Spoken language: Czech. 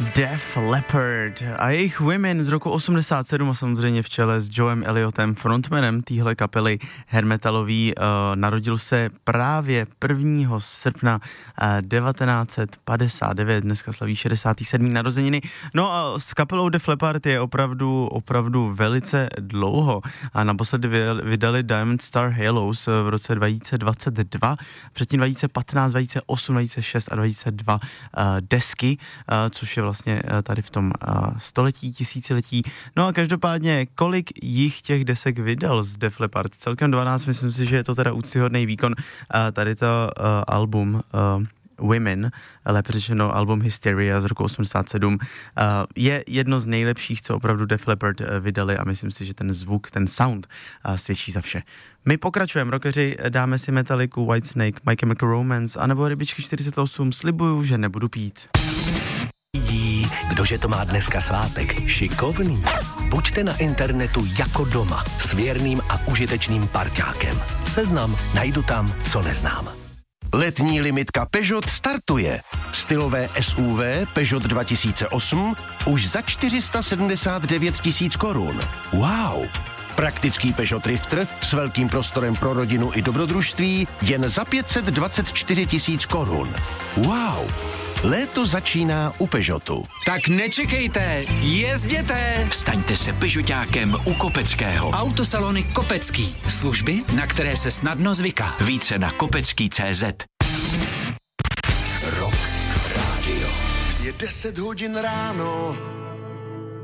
Def Leppard a jejich Women z roku 87 a samozřejmě v čele s Joem Elliotem, frontmanem téhle kapely hair-metalový, narodil se právě 1. srpna 1959, dneska slaví 67. narozeniny. No a s kapelou Def Leppard je opravdu velice dlouho a naposledy vydali Diamond Star Halos v roce 2022, předtím 2015, 2008, 2006 a 2002 desky, což je vlastně tady v tom století, tisíciletí. No a každopádně, kolik jich těch desek vydal z Def Leppard? Celkem 12, myslím si, že je to teda úctyhodný výkon. Tady to album Women, lépe řečeno album Hysteria z roku 87, je jedno z nejlepších, co opravdu Def Leppard vydali a myslím si, že ten zvuk, ten sound svědčí za vše. My pokračujeme, rockeři, dáme si Metalliku, Whitesnake, My Chemical Romance anebo Rybičky 48, slibuju, že nebudu pít. Kdože to má dneska svátek? Šikovný. Buďte na internetu jako doma s věrným a užitečným parťákem. Seznam najdu tam, co neznám. Letní limitka Peugeot startuje. Stylové SUV Peugeot 2008 už za 479 000 korun. Wow! Praktický Peugeot Drifter s velkým prostorem pro rodinu i dobrodružství jen za 524 000 korun. Wow! Léto začíná u Peugeotu. Tak nečekejte, jezděte! Staňte se Peugeotákem u Kopeckého. Autosalony Kopecký. Služby, na které se snadno zvyká. Více na kopecký.cz. Rock Radio. Je 10 hodin ráno.